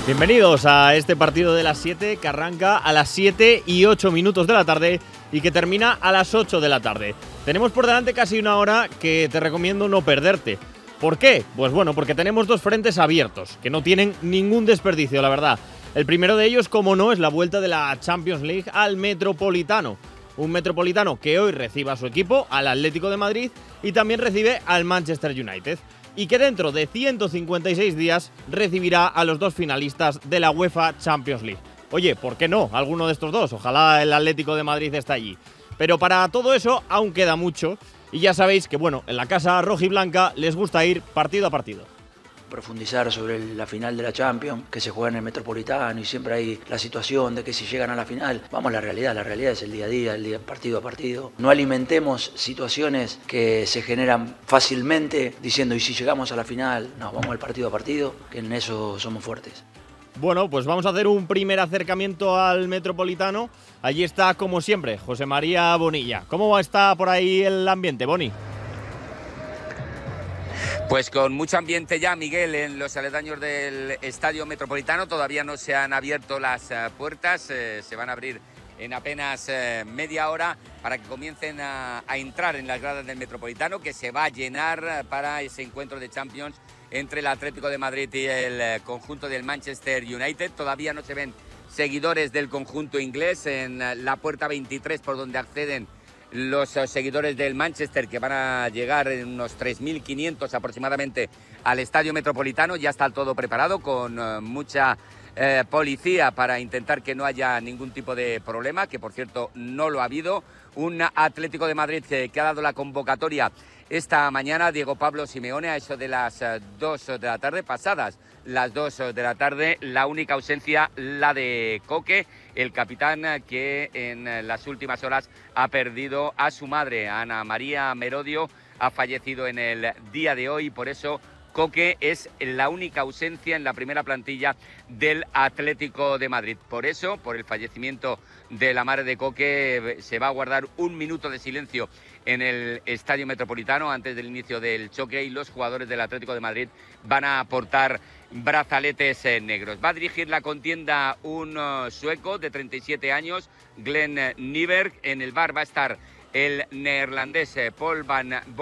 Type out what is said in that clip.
Bienvenidos a este partido de las 7 que arranca a las 7:08 de la tarde y que termina a las 8 de la tarde. Tenemos por delante casi una hora que te recomiendo no perderte. ¿Por qué? Pues bueno, porque tenemos dos frentes abiertos que no tienen ningún desperdicio, la verdad. El primero de ellos, como no, es la vuelta de la Champions League al Metropolitano. Un Metropolitano que hoy recibe a su equipo, al Atlético de Madrid, y también recibe al Manchester United. Y que dentro de 156 días recibirá a los dos finalistas de la UEFA Champions League. Oye, ¿por qué no? Alguno de estos dos. Ojalá el Atlético de Madrid esté allí. Pero para todo eso aún queda mucho. Y ya sabéis que, bueno, en la casa rojiblanca les gusta ir partido a partido. Profundizar sobre la final de la Champions, que se juega en el Metropolitano, y siempre hay la situación de que si llegan a la final, vamos a la realidad es el día a día, el día partido a partido. No alimentemos situaciones que se generan fácilmente diciendo, y si llegamos a la final, no, vamos al partido a partido, que en eso somos fuertes. Bueno, pues vamos a hacer un primer acercamiento al Metropolitano. Allí está, como siempre, José María Bonilla. ¿Cómo está por ahí el ambiente, Boni? Pues con mucho ambiente ya, Miguel, en los aledaños del Estadio Metropolitano. Todavía no se han abierto las puertas, se van a abrir en apenas media hora para que comiencen a entrar en las gradas del Metropolitano, que se va a llenar para ese encuentro de Champions entre el Atlético de Madrid y el conjunto del Manchester United. Todavía no se ven seguidores del conjunto inglés en la puerta 23, por donde acceden los seguidores del Manchester, que van a llegar en unos 3.500 aproximadamente al Estadio Metropolitano. Ya está todo preparado con mucha policía para intentar que no haya ningún tipo de problema, que por cierto no lo ha habido. Un Atlético de Madrid que ha dado la convocatoria esta mañana, Diego Pablo Simeone, a eso de las 2 de la tarde, pasadas las 2 de la tarde. La única ausencia, la de Coque, el capitán, que en las últimas horas ha perdido a su madre, Ana María Merodio. Ha fallecido en el día de hoy, por eso Coque es la única ausencia en la primera plantilla del Atlético de Madrid. Por eso, por el fallecimiento de la madre de Coque, se va a guardar un minuto de silencio en el Estadio Metropolitano antes del inicio del choque, y los jugadores del Atlético de Madrid van a portar brazaletes negros. Va a dirigir la contienda un sueco de 37 años, Glenn Nyberg. En el bar va a estar el neerlandés Paul van Bommel.